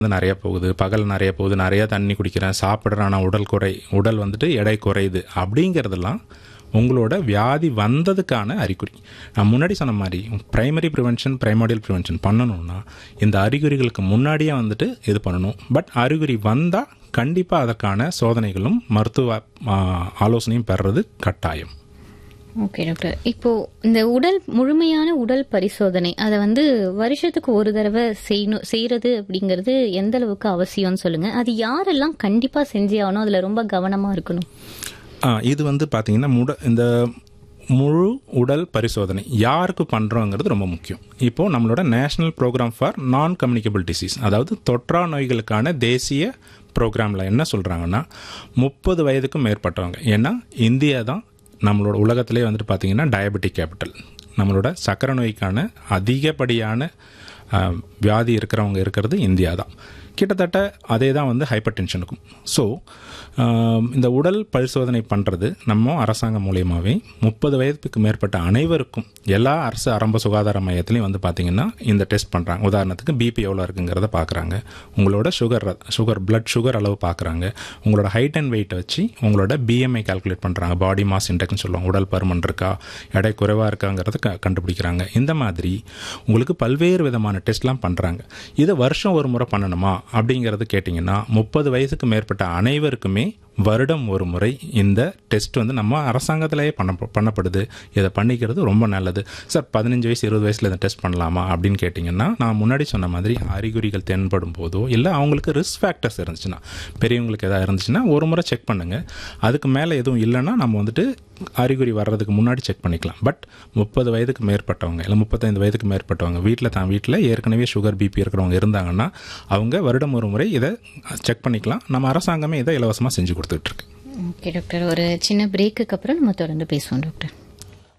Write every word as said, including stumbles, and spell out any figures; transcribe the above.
நிறைய போகுது, பகல் நிறைய போகுது, நிறைய தண்ணி குடிக்கிறேன், சாப்பிட்றேன், ஆனால் உடல் குறை உடல் வந்துட்டு எடை குறையுது அப்படிங்கிறதெல்லாம் உங்களோட வியாதி வந்ததுக்கான அறிகுறி. நான் முன்னாடி சொன்ன மாதிரி பிரைமரி ப்ரிவென்ஷன் பிரைமோடியல் ப்ரிவென்ஷன் பண்ணணும்னா இந்த அறிகுறிகளுக்கு முன்னாடியே வந்துட்டு இது பண்ணணும். பட் அறிகுறி வந்தால் கண்டிப்பாக அதற்கான சோதனைகளும் மருத்துவ ஆலோசனையும் பெறுறது கட்டாயம். ஓகே டாக்டர், இப்போ இந்த உடல் முழுமையான உடல் பரிசோதனை அதை வந்து வருஷத்துக்கு ஒரு தடவை செய்யணும் செய்யறது அப்படிங்கிறது எந்த அளவுக்கு அவசியம்னு சொல்லுங்க. அது யாரெல்லாம் கண்டிப்பா செஞ்சே ஆகணும், அதுல ரொம்ப கவனமா இருக்கணும்? இது வந்து பார்த்தீங்கன்னா முட இந்த முழு உடல் பரிசோதனை யாருக்கு பண்ணுறோங்கிறது ரொம்ப முக்கியம். இப்போது நம்மளோட நேஷனல் ப்ரோக்ராம் ஃபார் நான் கம்யூனிகபிள் டிசீஸ், அதாவது தொற்றா நோய்களுக்கான தேசிய ப்ரோக்ராமில் என்ன சொல்கிறாங்கன்னா முப்பது வயதுக்கும் மேற்பட்டவங்க. ஏன்னா இந்தியா தான் நம்மளோட உலகத்திலே வந்துட்டு பார்த்திங்கன்னா டயபெட்டிக் கேபிட்டல். நம்மளோட சக்கரை நோய்க்கான அதிகப்படியான வியாதி இருக்கிறவங்க இருக்கிறது இந்தியா தான். கிட்டத்தட்ட அதே தான் வந்து ஹைப்பர் டென்ஷனுக்கும். ஸோ இந்த உடல் பரிசோதனை பண்ணுறது நம்ம அரசாங்கம் மூலியமாகவே முப்பது வயதுக்கு மேற்பட்ட அனைவருக்கும் எல்லா அரசு ஆரம்ப சுகாதார மையத்திலையும் வந்து பார்த்திங்கன்னா இந்த டெஸ்ட் பண்ணுறாங்க. உதாரணத்துக்கு பிபி எவ்வளோ இருக்குங்கிறத பார்க்குறாங்க, உங்களோட சுகர் சுகர் பிளட் சுகர் அளவு பார்க்குறாங்க, உங்களோட ஹைட் அண்ட் வெயிட்டை வச்சு உங்களோட பிஎம்ஐ கால்குலேட் பண்ணுறாங்க, பாடி மாஸ் இண்டெக்ஸ்னு சொல்லுவாங்க, உடல் பருமன் இருக்கா எடை குறைவாக இருக்காங்கிறத க கண்டுபிடிக்கிறாங்க. இந்த மாதிரி உங்களுக்கு பல்வேறு விதமான டெஸ்ட்லாம் பண்ணுறாங்க. இதை வருஷம் ஒரு முறை பண்ணணுமா அப்படிங்கிறது கேட்டிங்கன்னா முப்பது வயசுக்கு மேற்பட்ட அனைவருக்குமே வருடம் ஒரு முறை இந்த டெஸ்ட் வந்து நம்ம அரசாங்கத்திலேயே பண்ண பண்ணப்படுது. இதை பண்ணிக்கிறது ரொம்ப நல்லது. சார் பதினஞ்சு வயசு இருபது வயசில் இதை டெஸ்ட் பண்ணலாமா அப்படின்னு கேட்டிங்கன்னா, நான் முன்னாடி சொன்ன மாதிரி அறிகுறிகள் தென்படும் போதோ இல்லை அவங்களுக்கு ரிஸ்க் ஃபேக்டர்ஸ் இருந்துச்சுன்னா, பெரியவங்களுக்கு எதாவது இருந்துச்சுன்னா ஒரு முறை செக் பண்ணுங்கள். அதுக்கு மேலே எதுவும் இல்லைன்னா நம்ம வந்துட்டு அறிகுறி வர்றதுக்கு முன்னாடி செக் பண்ணிக்கலாம். பட் முப்பது வயதுக்கு மேற்பட்டவங்க இல்லை முப்பத்தைந்து வயதுக்கு மேற்பட்டவங்க வீட்டில் தான் வீட்டில் ஏற்கனவே சுகர் பிபி இருக்கிறவங்க இருந்தாங்கன்னா அவங்க வருடம் ஒரு முறை இதை செக் பண்ணிக்கலாம். நம்ம அரசாங்கமே இதை இலவசமாக செஞ்சு கொடுத்துட்ருக்கு. ஓகே டாக்டர், ஒரு சின்ன பிரேக்குக்கு அப்புறம் நம்ம தொடர்ந்து பேசுவோம் டாக்டர்.